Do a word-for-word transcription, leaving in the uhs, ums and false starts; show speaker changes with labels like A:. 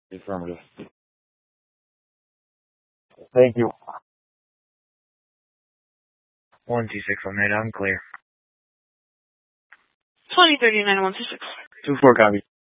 A: Affirmative. Thank you.
B: one two six one eight, I'm clear.
C: twenty thirty-nine one two six.
A: two four copy.